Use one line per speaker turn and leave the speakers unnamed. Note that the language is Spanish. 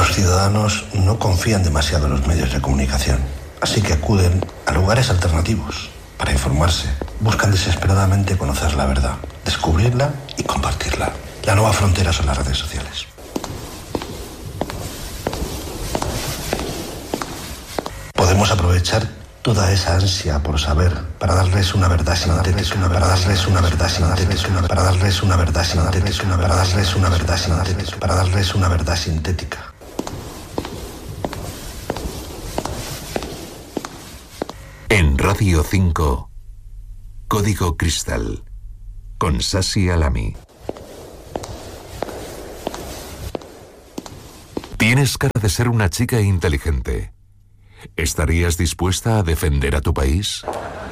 Los ciudadanos no confían demasiado en los medios de comunicación, así que acuden a lugares alternativos para informarse. Buscan desesperadamente conocer la verdad, descubrirla y compartirla. La nueva frontera son las redes sociales. Podemos aprovechar toda esa ansia por saber para darles una verdad sintética, para darles una verdad sintética, para darles una verdad sintética, para darles una verdad sintética, para darles una verdad sintética.
En Radio 5, Código Cristal, con Sasi Alami. Tienes cara de ser una chica inteligente. ¿Estarías dispuesta a defender a tu país?